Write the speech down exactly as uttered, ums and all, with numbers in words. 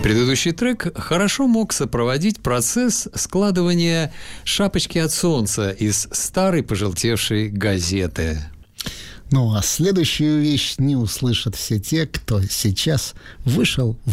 Предыдущий трек хорошо мог сопроводить процесс складывания шапочки от солнца из старой пожелтевшей газеты. Ну, а следующую вещь не услышат все те, кто сейчас вышел в